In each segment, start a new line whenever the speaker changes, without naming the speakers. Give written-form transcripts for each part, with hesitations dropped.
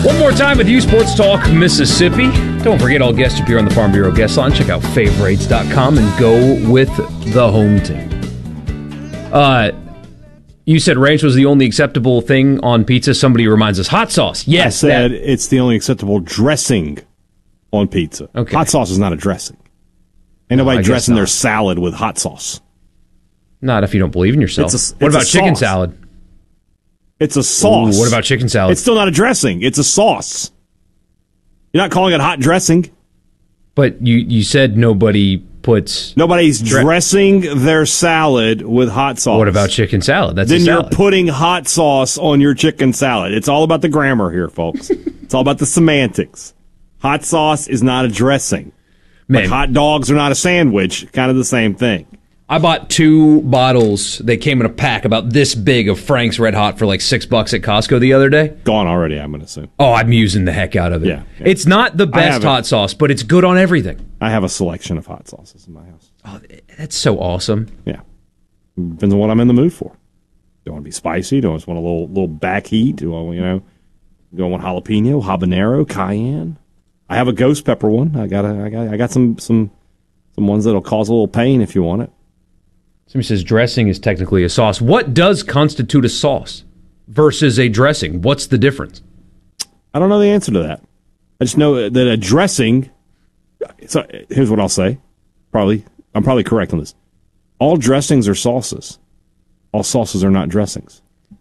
One more time with you, Sports Talk Mississippi. Don't forget, all guests appear on the Farm Bureau guest line. Check out favorites.com and go with the home team. You said ranch was the only acceptable thing on pizza. Somebody reminds us hot sauce. Yes,
I said it's the only acceptable dressing on pizza.
Okay.
Hot sauce is not a dressing. Ain't nobody dressing their salad with hot sauce.
Not if you don't believe in yourself. What about chicken salad?
It's a sauce.
Ooh, what about chicken salad?
It's still not a dressing. It's a sauce. You're not calling it hot dressing.
But you said nobody's
dressing their salad with hot sauce.
What about chicken salad? That's
then
a salad.
You're putting hot sauce on your chicken salad. It's all about the grammar here, folks. It's all about the semantics. Hot sauce is not a dressing. Like hot dogs are not a sandwich. Kind of the same thing.
I bought 2 bottles. They came in a pack about this big of Frank's Red Hot for like $6 at Costco the other day.
Gone already, I'm going to assume.
Oh, I'm using the heck out of it.
Yeah.
It's not the best hot sauce, but it's good on everything.
I have a selection of hot sauces in my house.
Oh, that's so awesome.
Yeah. Depends on what I'm in the mood for. Do I want to be spicy? Do I just want a little back heat? Do I want jalapeno, habanero, cayenne? I have a ghost pepper one. I got some ones that'll cause a little pain if you want it.
Somebody says dressing is technically a sauce. What does constitute a sauce versus a dressing? What's the difference?
I don't know the answer to that. I just know that a dressing. So here's what I'll say. I'm probably correct on this. All dressings are sauces. All sauces are not dressings.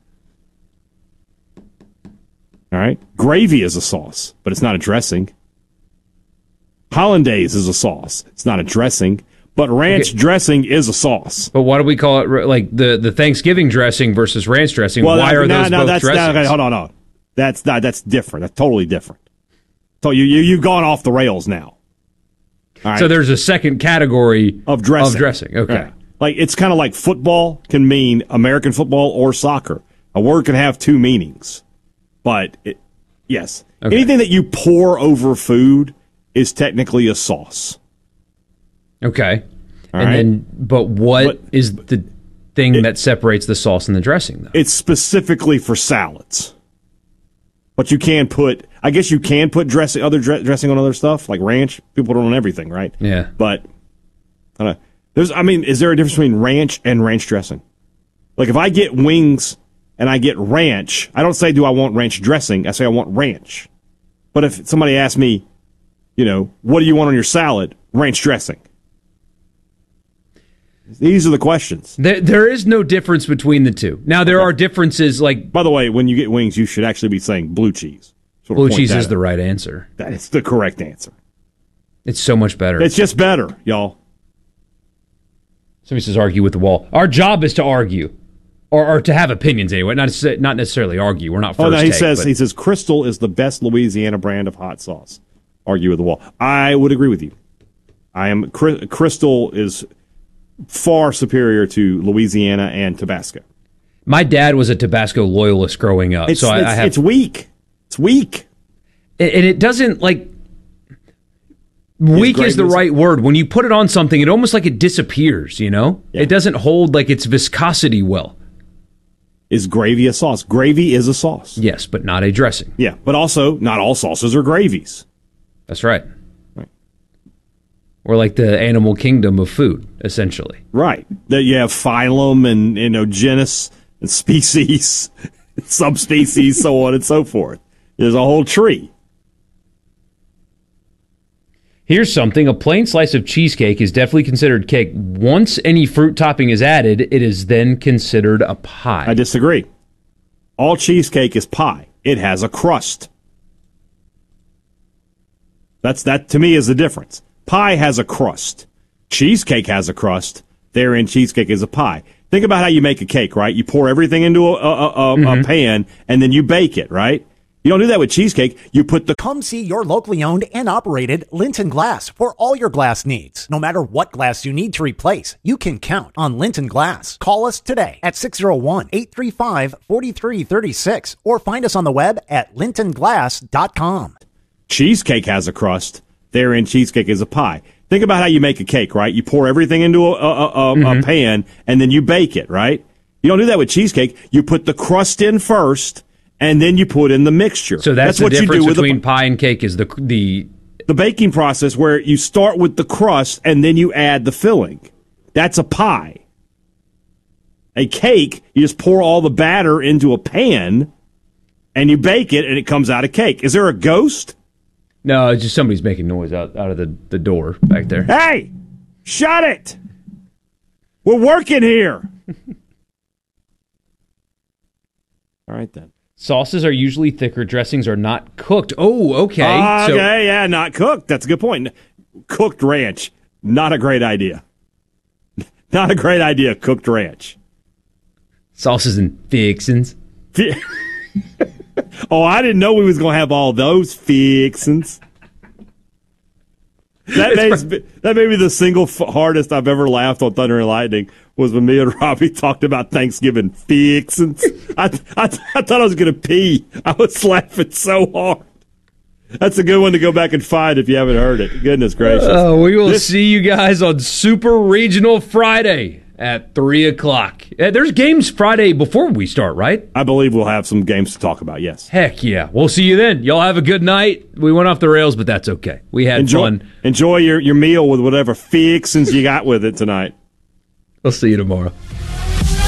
All right? Gravy is a sauce, but it's not a dressing. Hollandaise is a sauce. It's not a dressing. But ranch dressing is a sauce.
But why do we call it like the Thanksgiving dressing versus ranch dressing?
Well,
why are those both dressings?
Okay, hold on. That's different. That's totally different. So you've gone off the rails now. All right?
So there's a second category
of dressing.
Okay.
Right. Like it's kind of like football can mean American football or soccer. A word can have 2 meanings. But yes, anything that you pour over food is technically a sauce.
Okay. But what is the thing that separates the sauce and the dressing, though?
It's specifically for salads. But you can put, I guess you can put dressing on other stuff, like ranch. People put it on everything, right?
Yeah.
But, I don't know. Is there a difference between ranch and ranch dressing? Like, if I get wings and I get ranch, I don't say, do I want ranch dressing? I say, I want ranch. But if somebody asks me, what do you want on your salad? Ranch dressing. These are the questions.
There is no difference between the two. Now, there are differences like...
By the way, when you get wings, you should actually be saying blue cheese.
Blue cheese is the right answer.
That is the correct answer.
It's so much better.
It's just better, y'all.
Somebody says argue with the wall. Our job is to argue. Or to have opinions anyway, not necessarily argue. We're not first
he
take.
says Crystal is the best Louisiana brand of hot sauce. Argue with the wall. I would agree with you. Crystal is far superior to Louisiana and Tabasco.
My dad was a Tabasco loyalist growing up,
it's weak. It's weak,
and it doesn't like. Weak is the right word. When you put it on something, it almost like it disappears. Yeah. It doesn't hold like its viscosity well.
Is gravy a sauce? Gravy is a sauce.
Yes, but not a dressing.
Yeah, but also not all sauces are gravies.
That's right. Or like the animal kingdom of food, essentially.
Right. That you have phylum and genus and species, subspecies, so on and so forth. There's a whole tree.
Here's something. A plain slice of cheesecake is definitely considered cake. Once any fruit topping is added, it is then considered a pie.
I disagree. All cheesecake is pie. It has a crust. That to me is the difference. Pie has a crust. Cheesecake has a crust. Therein, cheesecake is a pie. Think about how you make a cake, right? You pour everything into a pan, and then you bake it, right? You don't do that with cheesecake. You put the...
Come see your locally owned and operated Linton Glass for all your glass needs. No matter what glass you need to replace, you can count on Linton Glass. Call us today at 601-835-4336 or find us on the web at lintonglass.com.
Cheesecake has a crust. Therein, cheesecake is a pie. Think about how you make a cake, right? You pour everything into a pan, and then you bake it, right? You don't do that with cheesecake. You put the crust in first, and then you put in the mixture.
So that's the
what
difference
you do with
between pie and cake is the
baking process, where you start with the crust and then you add the filling. That's a pie. A cake, you just pour all the batter into a pan and you bake it, and it comes out a cake. Is there a ghost?
No, it's just somebody's making noise out of the door back there.
Hey, shut it! We're working here. All right, then.
Sauces are usually thicker. Dressings are not cooked. Oh, okay.
Yeah, not cooked. That's a good point. Cooked ranch, not a great idea. Not a great idea, cooked ranch.
Sauces and fixins.
Oh, I didn't know we was going to have all those fixins. That may be the single hardest I've ever laughed on Thunder and Lightning was when me and Robbie talked about Thanksgiving fixins. I thought I was going to pee. I was laughing so hard. That's a good one to go back and find if you haven't heard it. Goodness gracious.
We will see you guys on Super Regional Friday at 3 o'clock. There's games Friday before we start, right?
I believe we'll have some games to talk about, yes.
Heck yeah. We'll see you then. Y'all have a good night. We went off the rails, but that's okay. We had fun.
Enjoy your meal with whatever fixins you got with it tonight.
We'll see you tomorrow.